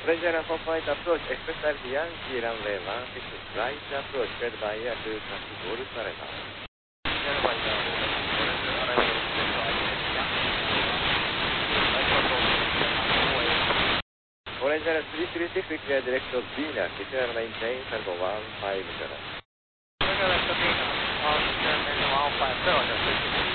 Pleasure and for-flight approach, expect at the Yankee runway 16, right approach, head by air to taxi goal surrender. Head by air, arrival Pleasure 336, clear direct to Venus, declare maintain, Tango 150. Direct to Venus, maintain 150,